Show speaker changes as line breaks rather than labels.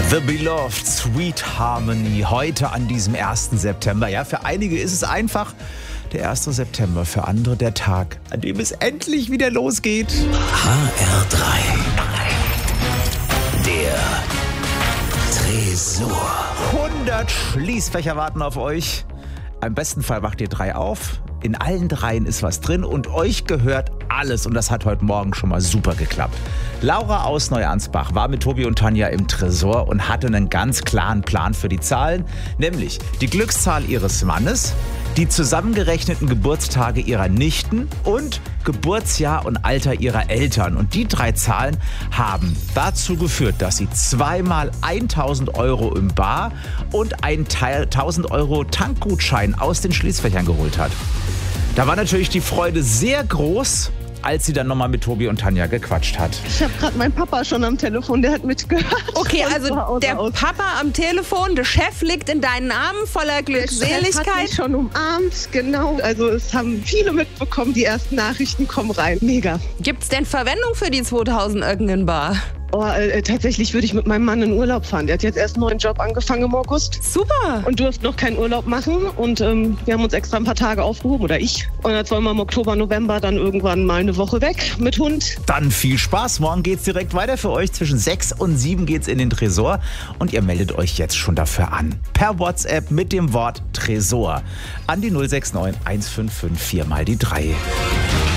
The Beloved Sweet Harmony heute an diesem 1. September. Ja, für einige ist es einfach der 1. September, für andere der Tag, an dem es endlich wieder losgeht.
HR3. Der Tresor.
100 Schließfächer warten auf euch. Im besten Fall macht ihr 3 auf. In allen 3 ist was drin und euch gehört alles. Und das hat heute Morgen schon mal super geklappt. Laura aus Neuansbach war mit Tobi und Tanja im Tresor und hatte einen ganz klaren Plan für die Zahlen. Nämlich die Glückszahl ihres Mannes, die zusammengerechneten Geburtstage ihrer Nichten und Geburtsjahr und Alter ihrer Eltern. Und die 3 Zahlen haben dazu geführt, dass sie zweimal 1.000 Euro im Bar und einen 1.000 Euro Tankgutschein aus den Schließfächern geholt hat. Da war natürlich die Freude sehr groß, als sie dann nochmal mit Tobi und Tanja gequatscht hat.
Ich habe gerade meinen Papa schon am Telefon, der hat mitgehört.
Okay, also der Papa am Telefon, der Chef liegt in deinen Armen voller Glückseligkeit.
Der Chef hat mich schon umarmt, genau. Also es haben viele mitbekommen, die ersten Nachrichten kommen rein. Mega.
Gibt's denn Verwendung für die 2.000 irgendeinen Bar?
Oh, tatsächlich würde ich mit meinem Mann in Urlaub fahren. Der hat jetzt erst einen neuen Job angefangen im August.
Super.
Und durfte noch keinen Urlaub machen. Und wir haben uns extra ein paar Tage aufgehoben, oder ich. Und jetzt wollen wir im Oktober, November dann irgendwann mal eine Woche weg mit Hund.
Dann viel Spaß. Morgen geht's direkt weiter für euch. Zwischen 6 und 7 geht's in den Tresor. Und ihr meldet euch jetzt schon dafür an. Per WhatsApp mit dem Wort Tresor. An die 069 155 4 mal die 3.